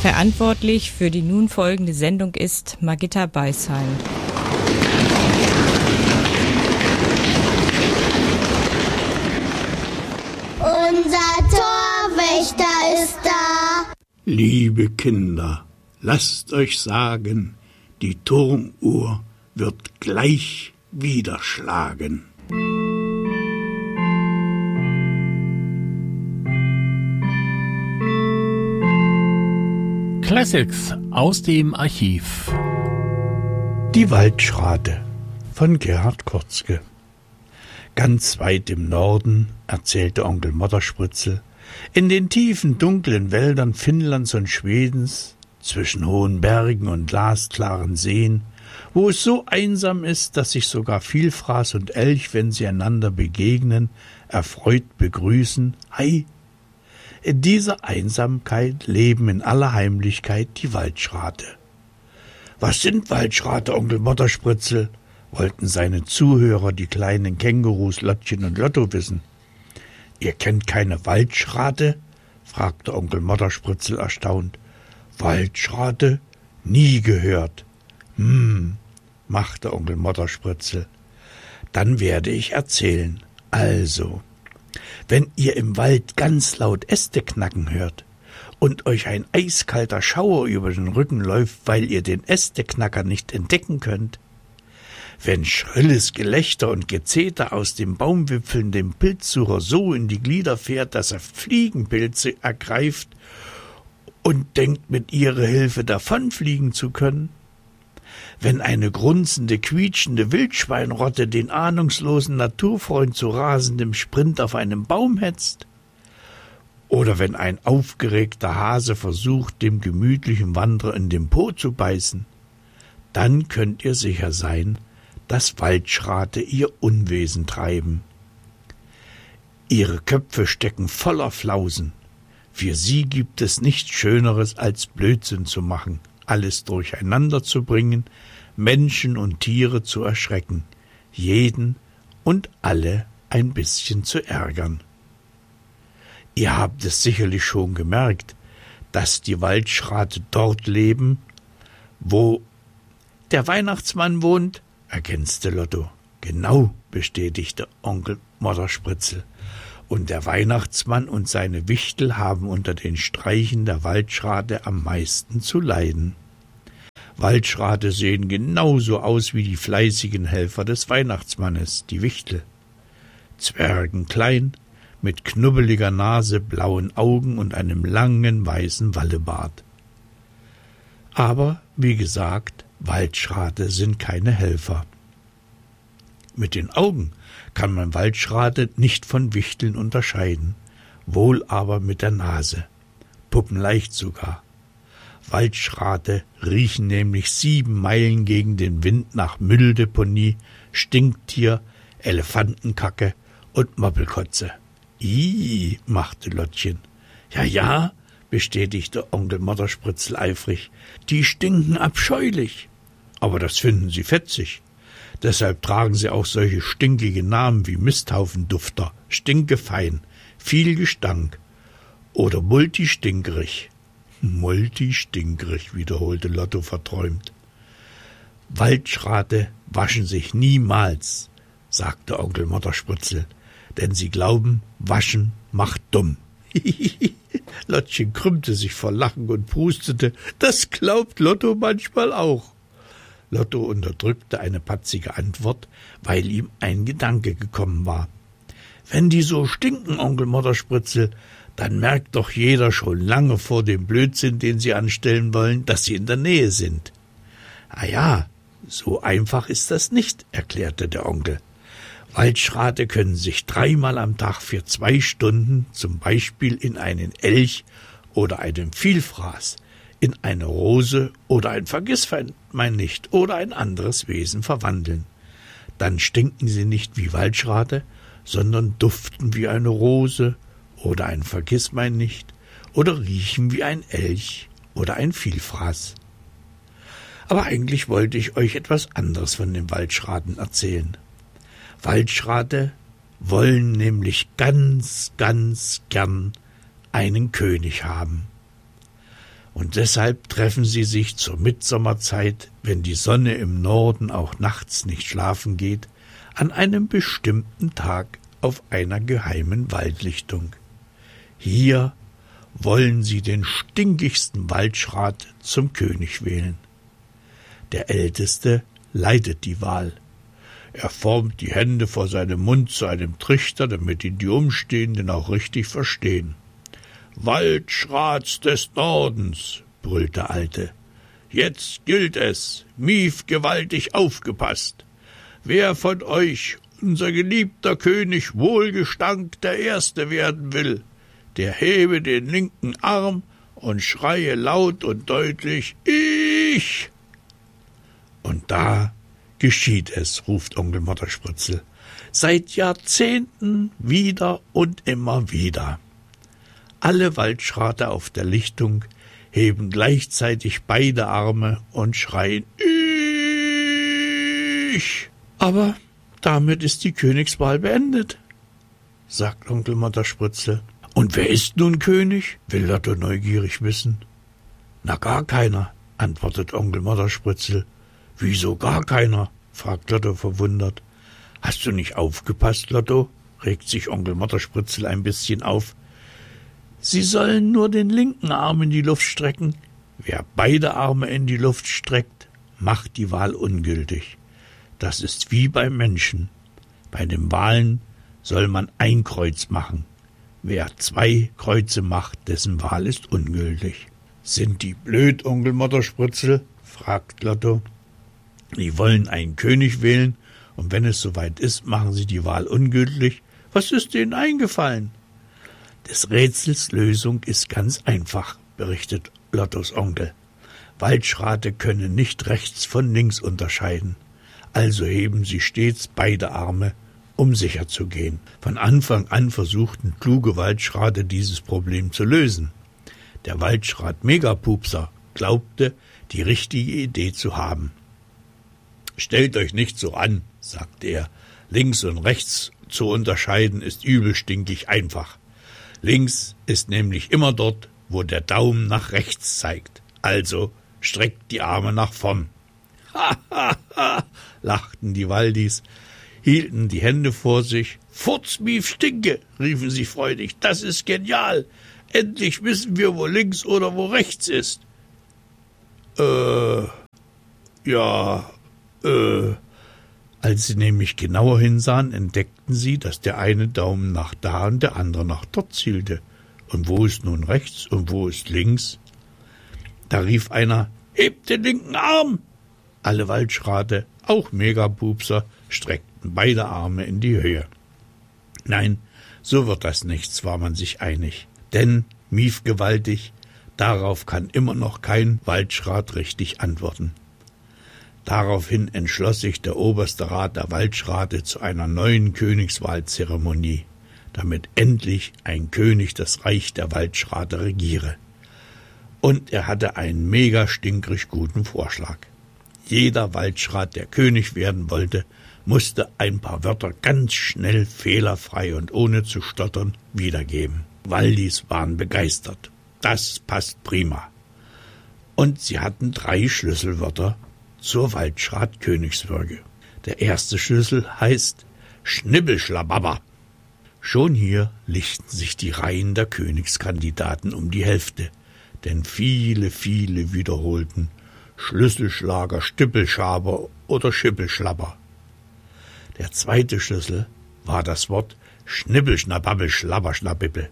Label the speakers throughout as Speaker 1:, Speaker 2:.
Speaker 1: Verantwortlich für die nun folgende Sendung ist Margitta Beisheim.
Speaker 2: Unser Torwächter ist da.
Speaker 3: Liebe Kinder, lasst euch sagen, die Turmuhr wird gleich wieder schlagen.
Speaker 4: Classics aus dem Archiv.
Speaker 5: Die Waldschrate von Gerhard Kurzke. Ganz weit im Norden, erzählte Onkel Modderspritzel, in den tiefen, dunklen Wäldern Finnlands und Schwedens, zwischen hohen Bergen und glasklaren Seen, wo es so einsam ist, dass sich sogar Vielfraß und Elch, wenn sie einander begegnen, erfreut begrüßen, Hei! In dieser Einsamkeit leben in aller Heimlichkeit die Waldschrate. »Was sind Waldschrate, Onkel Modderspritzel?« wollten seine Zuhörer, die kleinen Kängurus Lottchen und Lotto, wissen. »Ihr kennt keine Waldschrate?« fragte Onkel Modderspritzel erstaunt. »Waldschrate? Nie gehört.« machte Onkel Modderspritzel. »Dann werde ich erzählen. Also, wenn ihr im Wald ganz laut Äste knacken hört und euch ein eiskalter Schauer über den Rücken läuft, weil ihr den Ästeknacker nicht entdecken könnt, wenn schrilles Gelächter und Gezeter aus den Baumwipfeln dem Pilzsucher so in die Glieder fährt, dass er Fliegenpilze ergreift und denkt, mit ihrer Hilfe davonfliegen zu können, wenn eine grunzende, quietschende Wildschweinrotte den ahnungslosen Naturfreund zu rasendem Sprint auf einem Baum hetzt, oder wenn ein aufgeregter Hase versucht, dem gemütlichen Wanderer in den Po zu beißen, dann könnt ihr sicher sein, dass Waldschrate ihr Unwesen treiben. Ihre Köpfe stecken voller Flausen. Für sie gibt es nichts Schöneres, als Blödsinn zu machen, alles durcheinander zu bringen, Menschen und Tiere zu erschrecken, jeden und alle ein bisschen zu ärgern. Ihr habt es sicherlich schon gemerkt, dass die Waldschrate dort leben, wo der Weihnachtsmann wohnt, ergänzte Lotto. Genau, bestätigte Onkel Modderspritzel. Und der Weihnachtsmann und seine Wichtel haben unter den Streichen der Waldschrate am meisten zu leiden. Waldschrate sehen genauso aus wie die fleißigen Helfer des Weihnachtsmannes, die Wichtel. Zwergenklein, mit knubbeliger Nase, blauen Augen und einem langen weißen Wallebart. Aber, wie gesagt, Waldschrate sind keine Helfer. Mit den Augen kann man Waldschrate nicht von Wichteln unterscheiden, wohl aber mit der Nase, puppenleicht sogar. Waldschrate riechen nämlich 7 Meilen gegen den Wind nach Mülldeponie, Stinktier, Elefantenkacke und Moppelkotze. »Ih«, machte Lottchen. »Ja«, bestätigte Onkel Modderspritzel eifrig, »die stinken abscheulich. Aber das finden sie fetzig. Deshalb tragen sie auch solche stinkige Namen wie Misthaufendufter, Stinkefein, viel Gestank oder Multistinkerig.« »Multistinkerig«, wiederholte Lotto verträumt. »Waldschrate waschen sich niemals«, sagte Onkel Modderspritzel, »denn sie glauben, waschen macht dumm.« Lottchen krümmte sich vor Lachen und prustete. »Das glaubt Lotto manchmal auch.« Lotto unterdrückte eine patzige Antwort, weil ihm ein Gedanke gekommen war. »Wenn die so stinken, Onkel Modderspritzel, dann merkt doch jeder schon lange vor dem Blödsinn, den sie anstellen wollen, dass sie in der Nähe sind.« »Ah ja, so einfach ist das nicht«, erklärte der Onkel. »Waldschrate können sich 3-mal am Tag für 2 Stunden zum Beispiel in einen Elch oder einen Vielfraß, in eine Rose oder ein Vergissmeinnicht oder ein anderes Wesen verwandeln. Dann stinken sie nicht wie Waldschrate, sondern duften wie eine Rose oder ein Vergissmeinnicht oder riechen wie ein Elch oder ein Vielfraß. Aber eigentlich wollte ich euch etwas anderes von den Waldschraten erzählen. Waldschrate wollen nämlich ganz, ganz gern einen König haben. Und deshalb treffen sie sich zur Mittsommerzeit, wenn die Sonne im Norden auch nachts nicht schlafen geht, an einem bestimmten Tag auf einer geheimen Waldlichtung. Hier wollen sie den stinkigsten Waldschrat zum König wählen. Der Älteste leitet die Wahl. Er formt die Hände vor seinem Mund zu einem Trichter, damit ihn die Umstehenden auch richtig verstehen. »Waldschrats des Nordens«, brüllt der Alte. »Jetzt gilt es, Mief gewaltig aufgepasst. Wer von euch, unser geliebter König Wohlgestank der Erste werden will, der hebe den linken Arm und schreie laut und deutlich, »Ich!« Und da geschieht es, ruft Onkel Motterspritzel, seit Jahrzehnten wieder und immer wieder. Alle Waldschrate auf der Lichtung heben gleichzeitig beide Arme und schreien »Ich!« Aber damit ist die Königswahl beendet, sagt Onkel Motterspritzel. Und wer ist nun König? Will Lotto neugierig wissen. Na, gar keiner, antwortet Onkel Motterspritzel. Wieso gar keiner? Fragt Lotto verwundert. Hast du nicht aufgepasst, Lotto? Regt sich Onkel Motterspritzel ein bisschen auf. Sie sollen nur den linken Arm in die Luft strecken. Wer beide Arme in die Luft streckt, macht die Wahl ungültig. Das ist wie beim Menschen. Bei den Wahlen soll man ein Kreuz machen. Wer 2 Kreuze macht, dessen Wahl ist ungültig. Sind die blöd, Onkel Motterspritzel? Fragt Lotto. Die wollen einen König wählen, und wenn es soweit ist, machen sie die Wahl ungültig. Was ist denen eingefallen? Des Rätsels Lösung ist ganz einfach, berichtet Lottos Onkel. Waldschrate können nicht rechts von links unterscheiden. Also heben sie stets beide Arme, um sicher zu gehen. Von Anfang an versuchten kluge Waldschrate, dieses Problem zu lösen. Der Waldschrat Megapupser glaubte, die richtige Idee zu haben. »Stellt euch nicht so an«, sagte er. »Links und rechts zu unterscheiden ist übelstinkig einfach. Links ist nämlich immer dort, wo der Daumen nach rechts zeigt. Also streckt die Arme nach vorn.« »Ha, ha, ha«, lachten die Waldis, hielten die Hände vor sich. »Furz, Mief, Stinke«, riefen sie freudig. »Das ist genial. Endlich wissen wir, wo links oder wo rechts ist.« Als sie nämlich genauer hinsahen, entdeckten sie, dass der eine Daumen nach da und der andere nach dort zielte. Und wo ist nun rechts und wo ist links? Da rief einer, »Hebt den linken Arm!« Alle Waldschrate, auch Megapupser, streckten beide Arme in die Höhe. Nein, so wird das nichts, war man sich einig. Denn, Mief gewaltig, darauf kann immer noch kein Waldschrat richtig antworten. Daraufhin entschloss sich der oberste Rat der Waldschrate zu einer neuen Königswahlzeremonie, damit endlich ein König das Reich der Waldschrate regiere. Und er hatte einen mega stinkrig guten Vorschlag. Jeder Waldschrat, der König werden wollte, musste ein paar Wörter ganz schnell, fehlerfrei und ohne zu stottern wiedergeben. Waldis waren begeistert. Das passt prima. Und sie hatten 3 Schlüsselwörter zur Waldschrat-Königswürge. Der erste Schlüssel heißt Schnibbelschlababber. Schon hier lichten sich die Reihen der Königskandidaten um die Hälfte, denn viele wiederholten Schlüsselschlager, Stippelschaber oder Schippelschlabber. Der zweite Schlüssel war das Wort Schnibbelschnababbel, Schlabberschnabibbel.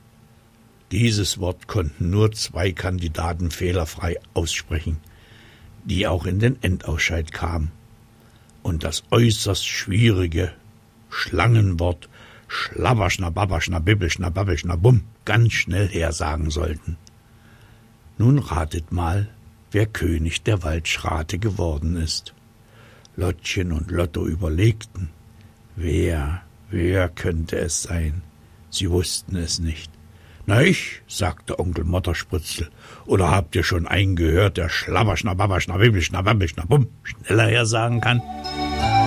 Speaker 5: Dieses Wort konnten nur 2 Kandidaten fehlerfrei aussprechen, die auch in den Endausscheid kamen, und das äußerst schwierige Schlangenwort Schlabberschnababber, Schnabibbel, Schnababbel, Schnabum ganz schnell hersagen sollten. Nun ratet mal, wer König der Waldschrate geworden ist. Lottchen und Lotto überlegten. Wer könnte es sein? Sie wussten es nicht. »Na ich«, sagte Onkel Motterspritzel, »oder habt ihr schon einen gehört, der Schlabber, Schnababber, Schnabibbel, Schnababbel, Schnabum schneller hersagen kann?«